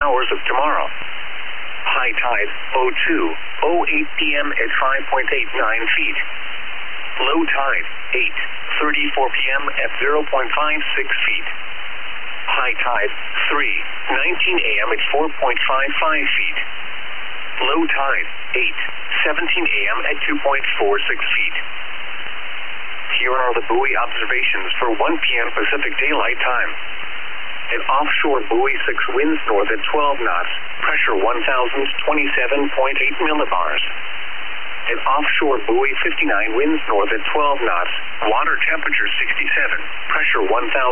hours of tomorrow. High tide 02:08 p.m. at 5.89 feet. Low tide 8:34 p.m. at 0.56 feet. High tide 3:19 a.m. at 4.55 feet. Low tide 8:17 a.m. at 2.46 feet. Here are the buoy observations for 1 p.m. Pacific Daylight Time. At offshore buoy 6 winds north at 12 knots, pressure 1,027.8 millibars. At offshore buoy 59 winds north at 12 knots, water temperature 67, pressure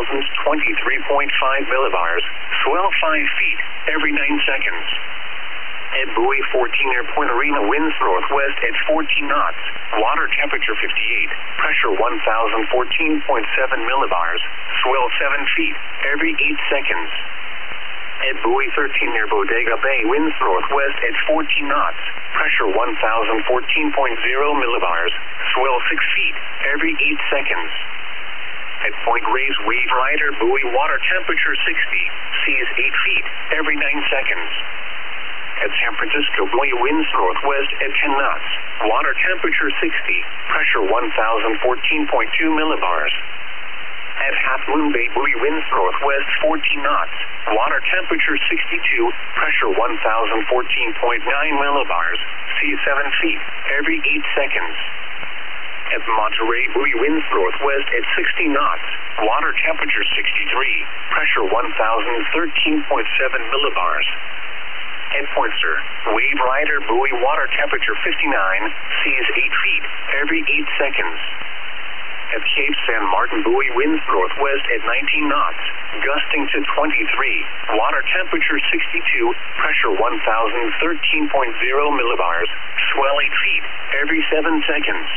1,023.5 millibars, swell 5 feet every 9 seconds. At buoy 14 near Point Arena, winds northwest at 14 knots, water temperature 58, pressure 1,014.7 millibars, swell 7 feet every 8 seconds. At buoy 13 near Bodega Bay, winds northwest at 14 knots, pressure 1,014.0 millibars, swell 6 feet every 8 seconds. At Point Reyes, wave rider buoy, water temperature 60, seas 8 feet every 9 seconds. At San Francisco buoy, winds northwest at 10 knots, water temperature 60, pressure 1,014.2 millibars. At Half Moon Bay buoy, winds northwest 14 knots, water temperature 62, pressure 1,014.9 millibars, seas 7 feet every 8 seconds. At Monterey buoy, winds northwest at 60 knots, water temperature 63, pressure 1,013.7 millibars. At Pointer, wave rider buoy, water temperature 59, seas 8 feet every 8 seconds. At Cape San Martin buoy, winds northwest at 19 knots, gusting to 23, water temperature 62, pressure 1,013.0 millibars, swell 8 feet every 7 seconds.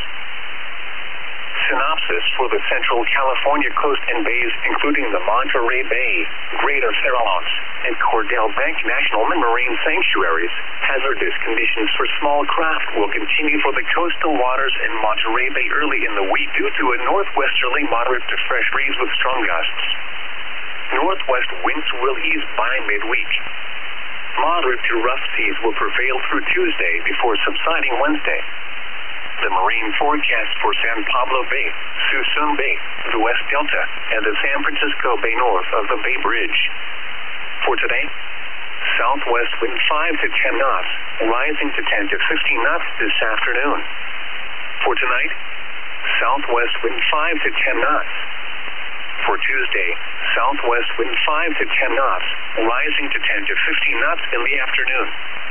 Synopsis for the Central California coast and bays, including the Monterey Bay, Greater Farallones, and Cordell Bank National Marine Sanctuaries. Hazardous conditions for small craft will continue for the coastal waters in Monterey Bay early in the week due to a northwesterly moderate to fresh breeze with strong gusts. Northwest winds will ease by midweek. Moderate to rough seas will prevail through Tuesday before subsiding Wednesday. The marine forecast for San Pablo Bay, Suisun Bay, the West Delta, and the San Francisco Bay north of the Bay Bridge. For today, southwest wind 5 to 10 knots, rising to 10 to 15 knots this afternoon. For tonight, southwest wind 5 to 10 knots. For Tuesday, southwest wind 5 to 10 knots, rising to 10 to 15 knots in the afternoon.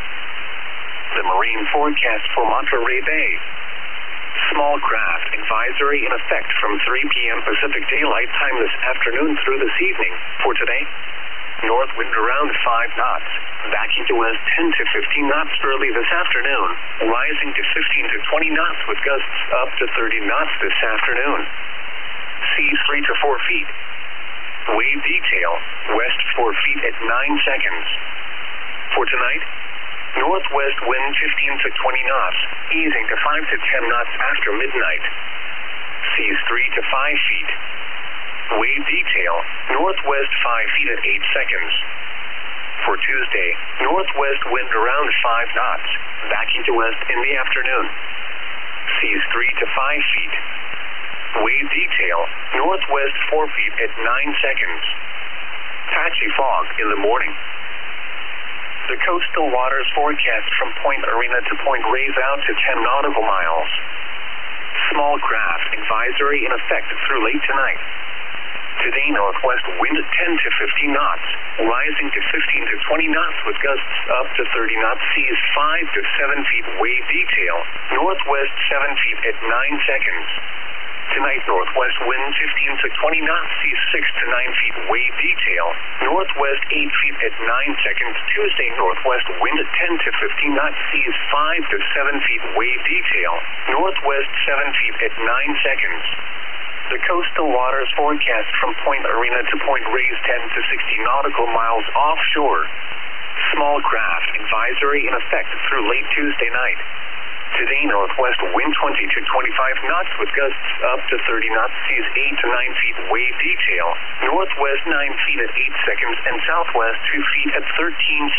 The marine forecast for Monterey Bay. Small craft advisory in effect from 3 p.m. Pacific Daylight Time this afternoon through this evening. For today, north wind around 5 knots, backing to west 10 to 15 knots early this afternoon, rising to 15 to 20 knots with gusts up to 30 knots this afternoon. Seas 3 to 4 feet. Wave detail, west 4 feet at 9 seconds. For tonight, northwest wind 15 to 20 knots, easing to 5 to 10 knots after midnight. Seas 3 to 5 feet. Wave detail, northwest 5 feet at 8 seconds. For Tuesday, northwest wind around 5 knots, backing to west in the afternoon. Seas 3 to 5 feet. Wave detail, northwest 4 feet at 9 seconds. Patchy fog in the morning. The coastal waters forecast from Point Arena to Point Reyes out to 10 nautical miles. Small craft advisory in effect through late tonight. Today, northwest wind 10 to 15 knots, rising to 15 to 20 knots with gusts up to 30 knots, seas 5 to 7 feet, wave detail, northwest 7 feet at 9 seconds. Tonight, northwest wind 15 to 20 knots, seas 6 to 9 feet, wave detail, northwest 8 feet at 9 seconds. Tuesday, northwest wind 10 to 15 knots, seas 5 to 7 feet, wave detail, northwest 7 feet at 9 seconds. The coastal waters forecast from Point Arena to Point Reyes 10 to 60 nautical miles offshore. Small craft advisory in effect through late Tuesday night. Today, northwest wind 20 to 25 knots with gusts up to 30 knots, seas 8 to 9 feet, wave detail, northwest 9 feet at 8 seconds, and southwest 2 feet at 13